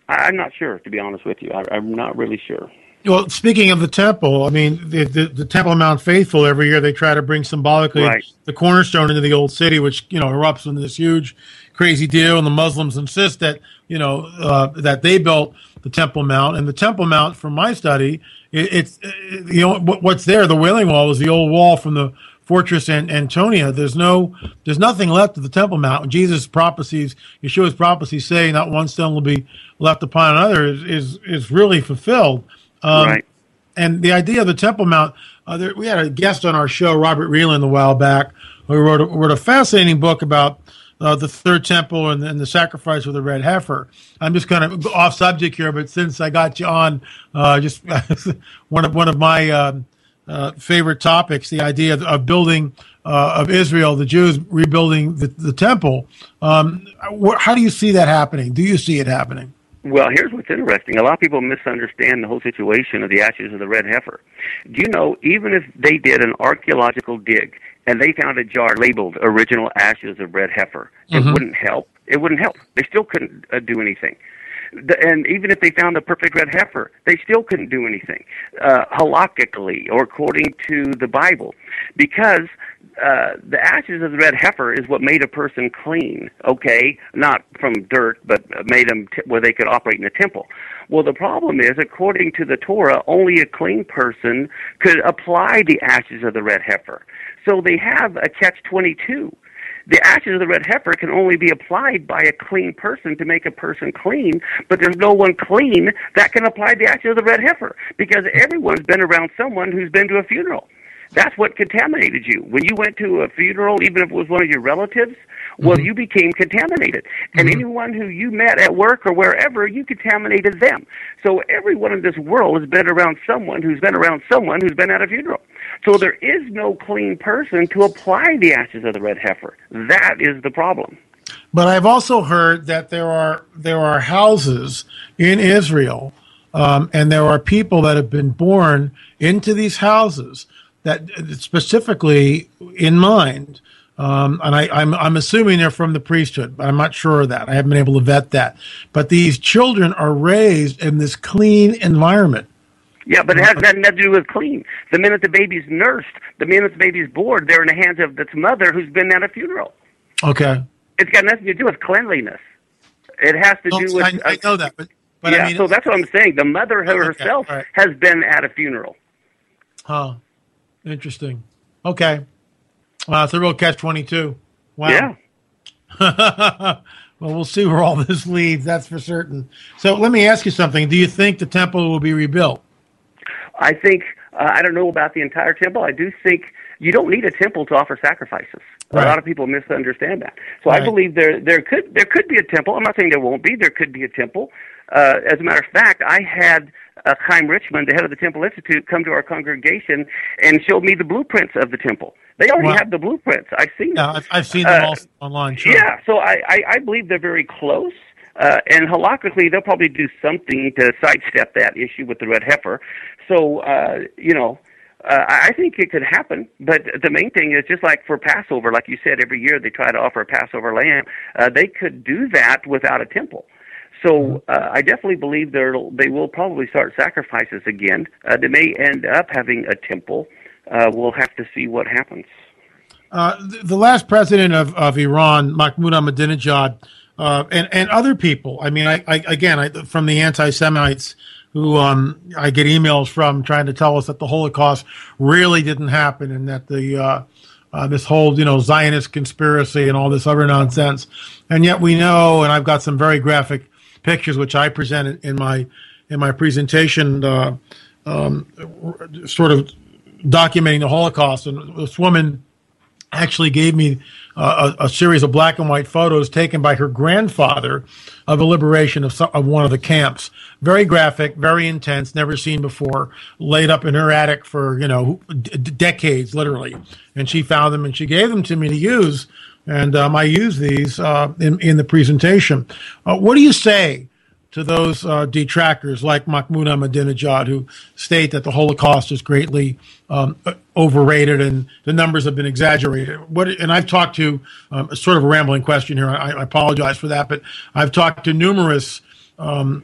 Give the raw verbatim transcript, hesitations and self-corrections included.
I, I'm not sure, to be honest with you. I, I'm not really sure. Well, speaking of the temple, I mean, the, the, the Temple of Mount Faithful, every year they try to bring symbolically Right. the cornerstone into the old city, which, you know, erupts into this huge, crazy deal. And the Muslims insist that, you know, uh, that they built the Temple Mount. And the Temple Mount, from my study, it, it's, it, you know, what's there, the Wailing Wall, is the old wall from the Fortress An- Antonia. There's no, there's nothing left of the Temple Mount. Jesus' prophecies, Yeshua's prophecies say not one stone will be left upon another is, is, is really fulfilled. Um, right. And the idea of the Temple Mount, uh, there, we had a guest on our show, Robert Reland, a while back, who wrote a, wrote a fascinating book about uh, the third temple and, and the sacrifice of the red heifer. I'm just kind of off subject here, but since I got you on, uh, just one of one of my uh, uh, favorite topics, the idea of, of building uh, of Israel, the Jews rebuilding the, the temple. Um, wh- how do you see that happening? Do you see it happening? Well, here's what's interesting. A lot of people misunderstand the whole situation of the ashes of the red heifer. Do you know, even if they did an archaeological dig and they found a jar labeled original ashes of red heifer, mm-hmm. it wouldn't help. It wouldn't help. They still couldn't uh, do anything. The, and even if they found the perfect red heifer, they still couldn't do anything, uh, halakhically, or according to the Bible, because uh, the ashes of the red heifer is what made a person clean, okay? Not from dirt, but made them t- where they could operate in the temple. Well, the problem is, according to the Torah, only a clean person could apply the ashes of the red heifer. So they have a catch twenty-two. The ashes of the red heifer can only be applied by a clean person to make a person clean, but there's no one clean that can apply the ashes of the red heifer, because everyone's been around someone who's been to a funeral. That's what contaminated you. When you went to a funeral, even if it was one of your relatives, well, mm-hmm. you became contaminated. And mm-hmm. anyone who you met at work or wherever, you contaminated them. So everyone in this world has been around someone who's been around someone who's been at a funeral. So there is no clean person to apply the ashes of the red heifer. That is the problem. But I've also heard that there are there are houses in Israel, um, and there are people that have been born into these houses that specifically in mind, um, and I, I'm, I'm assuming they're from the priesthood, but I'm not sure of that. I haven't been able to vet that. But these children are raised in this clean environment. Yeah, but it has nothing to do with clean. The minute the baby's nursed, the minute the baby's born, they're in the hands of its mother who's been at a funeral. Okay. It's got nothing to do with cleanliness. It has to no, do with... I, I know that, but... but yeah, I mean, so that's what I'm saying. The mother herself okay, right. has been at a funeral. Huh. Interesting. Okay. Wow, it's a real catch twenty-two. Wow. Yeah. Well, we'll see where all this leads, that's for certain. So let me ask you something. Do you think the temple will be rebuilt? I think, uh, I don't know about the entire temple. I do think you don't need a temple to offer sacrifices. Right. A lot of people misunderstand that. So right. I believe there there could there could be a temple. I'm not saying there won't be. There could be a temple. Uh, as a matter of fact, I had uh, Chaim Richmond, the head of the Temple Institute, come to our congregation and showed me the blueprints of the temple. They already wow. have the blueprints. I've seen them. Yeah, I've, I've seen them uh, all online. Sure. Yeah, so I, I, I believe they're very close. Uh, and halakhically, they'll probably do something to sidestep that issue with the red heifer. So, uh, you know, uh, I think it could happen. But the main thing is, just like for Passover, like you said, every year they try to offer a Passover lamb. Uh, they could do that without a temple. So uh, I definitely believe they will probably start sacrifices again. Uh, they may end up having a temple. Uh, we'll have to see what happens. Uh, the, the last president of, of Iran, Mahmoud Ahmadinejad, uh, and, and other people, I mean, I, I again, I, from the anti-Semites who um, I get emails from trying to tell us that the Holocaust really didn't happen and that the uh, uh, this whole, you know, Zionist conspiracy and all this other nonsense. And yet we know, and I've got some very graphic pictures which I presented in my in my presentation, uh, um, sort of documenting the Holocaust. And this woman actually gave me uh, a, a series of black and white photos taken by her grandfather of the liberation of, some, of one of the camps. Very graphic, very intense, never seen before, laid up in her attic for, you know, d- decades, literally. And she found them and she gave them to me to use. And um, I use these uh, in, in the presentation. Uh, what do you say to those uh, detractors like Mahmoud Ahmadinejad who state that the Holocaust is greatly um, overrated and the numbers have been exaggerated? What? And I've talked to, um, sort of a rambling question here, I, I apologize for that, but I've talked to numerous um,